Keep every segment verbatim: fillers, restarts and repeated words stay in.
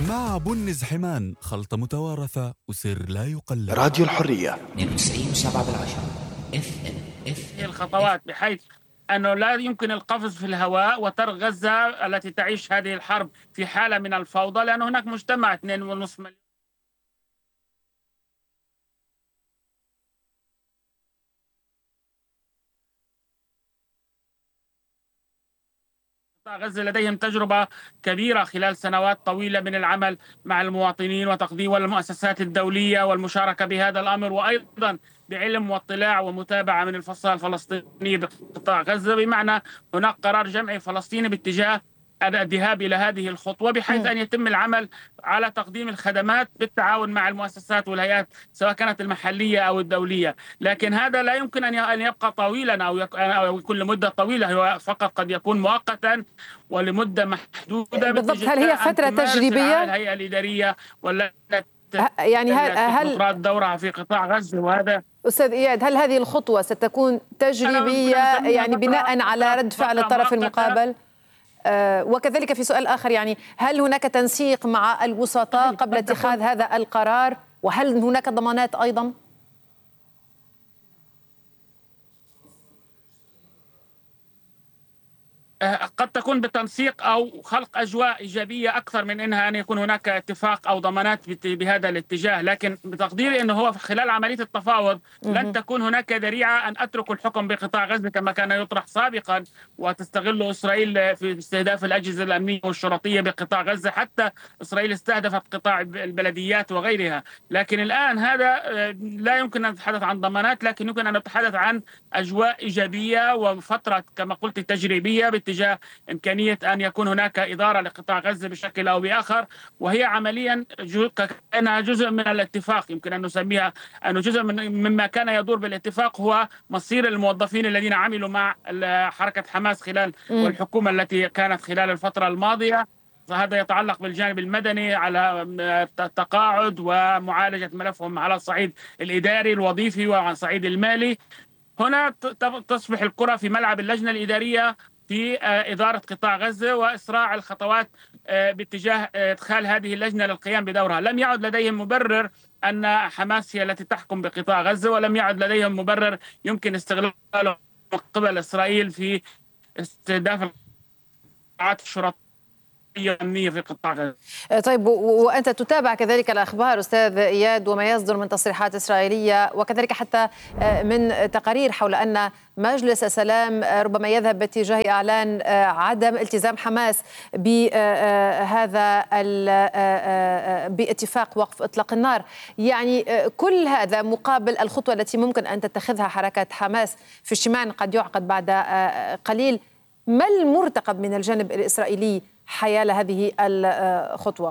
مع بنز حمان، خلطة متوارثة وسر لا يقلد. راديو الحرية اثنين وتسعين وسبعة بالعشرة اف ام اف هذه الخطوات بحيث أنه لا يمكن القفز في الهواء وترك غزة التي تعيش هذه الحرب في حالة من الفوضى، لأن هناك مجتمع اثنين ونصف مليون غزة لديهم تجربة كبيرة خلال سنوات طويلة من العمل مع المواطنين وتقديم والمؤسسات الدولية والمشاركة بهذا الأمر، وأيضا بعلم واطلاع ومتابعة من الفصائل الفلسطينية بقطاع غزة، بمعنى هناك قرار جمعي فلسطيني باتجاه الذهاب إلى هذه الخطوة بحيث أن يتم العمل على تقديم الخدمات بالتعاون مع المؤسسات والهيئات سواء كانت المحلية أو الدولية. لكن هذا لا يمكن أن يبقى طويلا أو يكون لمدة طويلة، هو فقط قد يكون مؤقتا ولمدة محدودة. بالضبط. هل هي فترة تجريبية؟ الهيئة الإدارية ولا يعني هل هل دورها في قطاع غزة؟ وهذا أستاذ إياد، هل هذه الخطوة ستكون تجريبية يعني بناء على رد فعل الطرف المقابل؟ آه وكذلك في سؤال آخر، يعني هل هناك تنسيق مع الوسطاء قبل اتخاذ هذا القرار؟ وهل هناك ضمانات أيضا؟ قد تكون بتنسيق أو خلق أجواء إيجابية أكثر من أنها أن يكون هناك اتفاق أو ضمانات بهذا الاتجاه. لكن بتقديري أنه هو خلال عملية التفاوض لن تكون هناك ذريعة أن أترك الحكم بقطاع غزة كما كان يطرح سابقا وتستغل إسرائيل في استهداف الأجهزة الأمنية والشرطية بقطاع غزة. حتى إسرائيل استهدفت قطاع البلديات وغيرها. لكن الآن هذا لا يمكن أن نتحدث عن ضمانات، لكن يمكن أن نتحدث عن أجواء إيجابية وفترة كما قلت تجريبية اتجاه إمكانية أن يكون هناك إدارة لقطاع غزة بشكل أو بآخر، وهي عمليا كأنها جزء من الاتفاق. يمكن أن نسميها أنه جزء من مما كان يدور بالاتفاق هو مصير الموظفين الذين عملوا مع حركة حماس خلال والحكومة التي كانت خلال الفترة الماضية. فهذا يتعلق بالجانب المدني على التقاعد ومعالجة ملفهم على الصعيد الإداري الوظيفي وعلى الصعيد المالي. هنا تصبح الكرة في ملعب اللجنة الإدارية في إدارة قطاع غزة وإسراع الخطوات باتجاه إدخال هذه اللجنة للقيام بدورها. لم يعد لديهم مبرر أن حماس هي التي تحكم بقطاع غزة، ولم يعد لديهم مبرر يمكن استغلاله من قبل إسرائيل في استهداف القطاعات الشرطية في قطاع غزة. طيب، وأنت تتابع كذلك الأخبار أستاذ إياد وما يصدر من تصريحات إسرائيلية وكذلك حتى من تقارير حول أن مجلس السلام ربما يذهب باتجاه إعلان عدم التزام حماس بهذا باتفاق وقف إطلاق النار. يعني كل هذا مقابل الخطوة التي ممكن أن تتخذها حركة حماس في اجتماع قد يعقد بعد قليل. ما المرتقب من الجانب الإسرائيلي حيال هذه الخطوة؟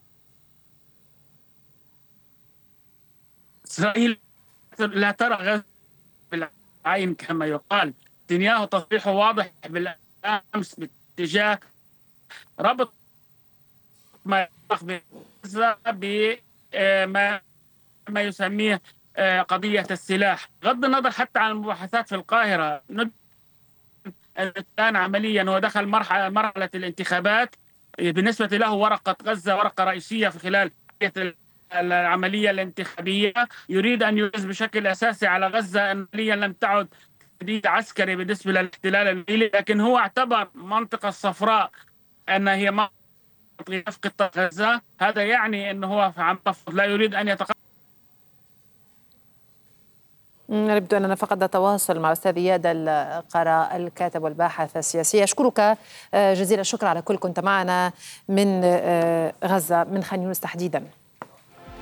إسرائيل لا ترى غزة بالعين كما يقال. نتنياهو تصريحه واضح بالأمس باتجاه ربط ما بغزة بما ما يسميه قضية السلاح، بغض النظر حتى عن المباحثات في القاهرة. الآن عمليا هو دخل مرحلة مرحلة الانتخابات، بالنسبة له ورقة غزة ورقة رئيسية في خلال العملية الانتخابية. يريد أن يركز بشكل أساسي على غزة. عمليا لم تعد تهديد عسكري بالنسبة للاحتلال الإسرائيلي، لكن هو اعتبر منطقة الصفراء أنها هي منطقة في قطاع غزة. هذا يعني أنه هو لا يريد أن يتقدم. يبدو أننا فقدنا التواصل مع أستاذ إياد القراء الكاتب والباحث السياسي. أشكرك جزيل الشكر على كل كنت معنا من غزة، من خان يونس تحديدا.